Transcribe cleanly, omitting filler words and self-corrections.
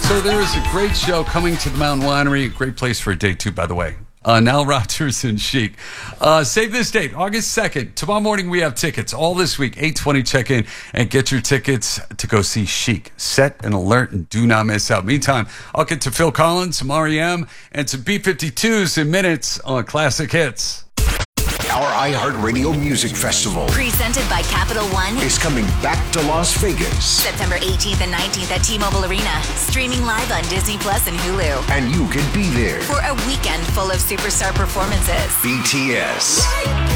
So there is a great show coming to the Mountain Winery. Great place for a day, too, by the way. Nile Rodgers and Chic. Save this date, August 2nd. Tomorrow morning, we have tickets. All this week, 8:20 check-in. And get your tickets to go see Chic. Set and alert and do not miss out. Meantime, I'll get to Phil Collins, some R.E.M., and some B-52s in minutes on Classic Hits. Our iHeartRadio Music Festival, presented by Capital One, is coming back to Las Vegas. September 18th and 19th at T-Mobile Arena. Streaming live on Disney Plus and Hulu. And you can be there For a weekend full of superstar performances. BTS,